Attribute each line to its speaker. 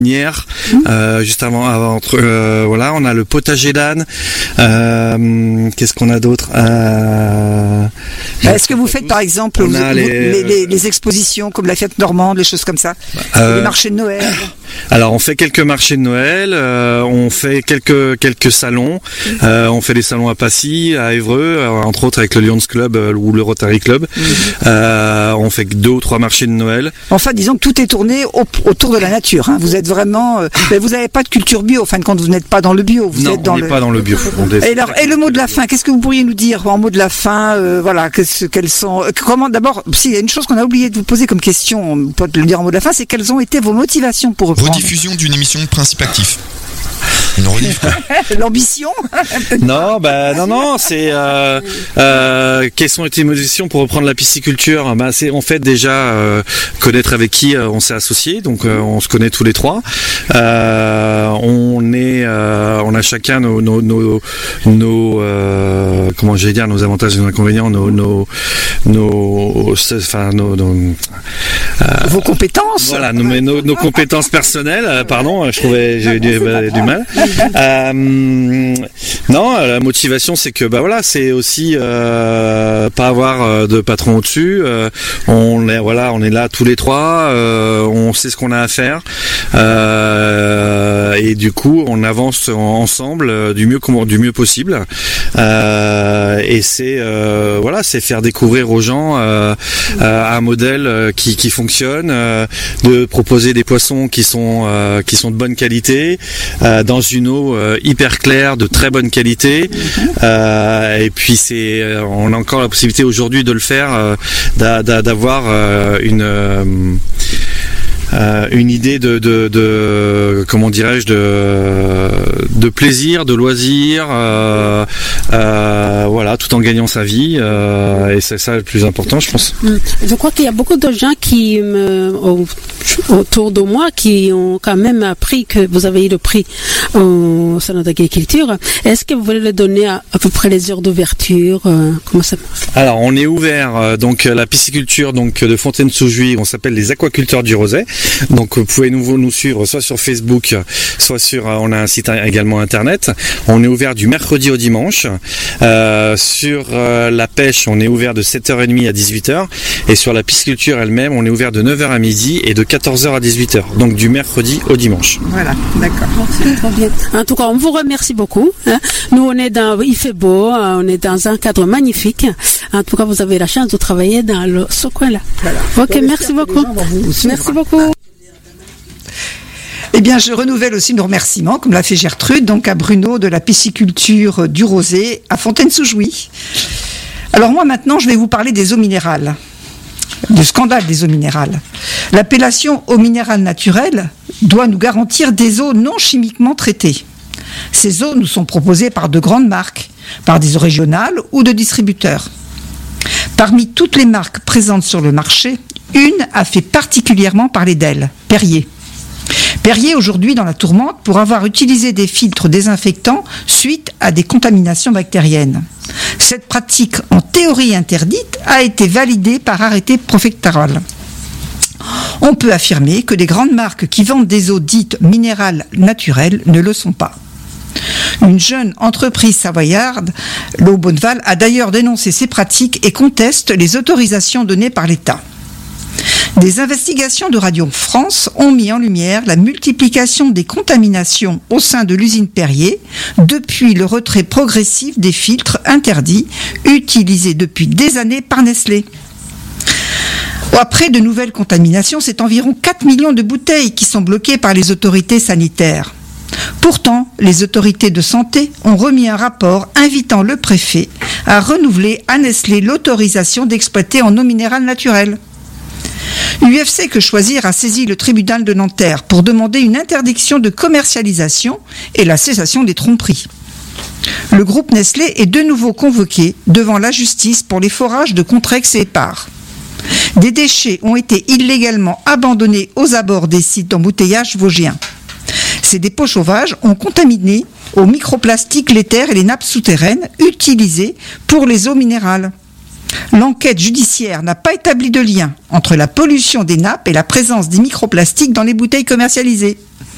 Speaker 1: Juste avant voilà, on a le potager d'âne. Qu'est-ce qu'on a d'autre?
Speaker 2: Est-ce que vous faites par exemple les expositions comme la fête normande, les choses comme ça, les marchés de Noël?
Speaker 1: Alors on fait quelques marchés de Noël, on fait quelques salons, on fait des salons à Passy, à Évreux, entre autres avec le Lions Club ou le Rotary Club. On fait 2 ou 3 marchés de Noël.
Speaker 2: Enfin, disons que tout est tourné autour de la nature. Hein. Vous êtes vraiment, mais vous n'avez pas de culture bio. En fin de compte, vous n'êtes pas dans le bio. Vous êtes dans
Speaker 1: on n'est pas dans le bio.
Speaker 2: Et le mot de la fin, qu'est-ce que vous pourriez nous dire en mot de la fin? Voilà, quels sont, comment d'abord, s'il y a une chose qu'on a oublié de vous poser comme question, on peut le dire en mot de la fin, c'est quelles ont été vos motivations pour reprendre?
Speaker 3: Rediffusion d'une émission de Principe Actif. Une relief, quoi.
Speaker 2: L'ambition?
Speaker 1: Non, c'est quelles sont les motivations pour reprendre la pisciculture? C'est en fait déjà connaître avec qui on s'est associé, donc on se connaît tous les 3. On a chacun nos comment j'allais dire, nos avantages et nos inconvénients,
Speaker 2: vos compétences.
Speaker 1: Voilà, nos compétences personnelles. Pardon, j'ai du mal. Non, la motivation, c'est que c'est aussi pas avoir de patron au-dessus. On est là tous les 3. On sait ce qu'on a à faire. Et du coup, on avance ensemble du mieux possible. Et c'est faire découvrir aux gens un modèle qui fonctionne, de proposer des poissons qui sont de bonne qualité, dans une eau hyper claire, de très bonne qualité. Et puis on a encore la possibilité aujourd'hui de le faire, d'avoir une idée de comment dirais-je, de plaisir, de loisir, voilà, tout en gagnant sa vie, et c'est ça le plus important, je pense.
Speaker 4: Je crois qu'il y a beaucoup de gens autour de moi qui ont quand même appris que vous avez eu le prix au salon d'agriculture. Est-ce que vous voulez le donner à peu près les heures d'ouverture? Comment ça marche?
Speaker 1: Alors on est ouvert, donc la pisciculture de Fontaine-sous-Juif, on s'appelle les aquaculteurs du Roset. Donc vous pouvez nous suivre soit sur Facebook, soit on a un site également internet. On est ouvert du mercredi au dimanche. Sur la pêche, on est ouvert de 7h30 à 18h. Et sur la pisciculture elle-même, on est ouvert de 9h à midi et de 14h à 18h. Donc du mercredi au dimanche.
Speaker 2: Voilà, d'accord.
Speaker 4: Très bien. En tout cas, on vous remercie beaucoup. Nous, il fait beau, on est dans un cadre magnifique. En tout cas, vous avez la chance de travailler dans ce coin-là. Voilà. Ok, merci beaucoup. Merci beaucoup.
Speaker 2: Eh bien, je renouvelle aussi nos remerciements, comme l'a fait Gertrude, donc à Bruno de la pisciculture du Rosé à Fontaine-sous-Juif. Alors moi, maintenant, je vais vous parler des eaux minérales, du scandale des eaux minérales. L'appellation eau minérale naturelle doit nous garantir des eaux non chimiquement traitées. Ces eaux nous sont proposées par de grandes marques, par des eaux régionales ou de distributeurs. Parmi toutes les marques présentes sur le marché, une a fait particulièrement parler d'elle, Perrier. Perrier aujourd'hui dans la tourmente pour avoir utilisé des filtres désinfectants suite à des contaminations bactériennes. Cette pratique, en théorie interdite, a été validée par arrêté préfectoral. On peut affirmer que les grandes marques qui vendent des eaux dites minérales naturelles ne le sont pas. Une jeune entreprise savoyarde, l'Eau Bonneval, a d'ailleurs dénoncé ces pratiques et conteste les autorisations données par l'État. Des investigations de Radio France ont mis en lumière la multiplication des contaminations au sein de l'usine Perrier depuis le retrait progressif des filtres interdits utilisés depuis des années par Nestlé. Après de nouvelles contaminations, c'est environ 4 millions de bouteilles qui sont bloquées par les autorités sanitaires. Pourtant, les autorités de santé ont remis un rapport invitant le préfet à renouveler à Nestlé l'autorisation d'exploiter en eau minérale naturelle. UFC Que Choisir a saisi le tribunal de Nanterre pour demander une interdiction de commercialisation et la cessation des tromperies. Le groupe Nestlé est de nouveau convoqué devant la justice pour les forages de Contrex et Épars. Des déchets ont été illégalement abandonnés aux abords des sites d'embouteillage vosgiens. Ces dépôts sauvages ont contaminé aux microplastiques les terres et les nappes souterraines utilisées pour les eaux minérales. L'enquête judiciaire n'a pas établi de lien entre la pollution des nappes et la présence des microplastiques dans les bouteilles commercialisées.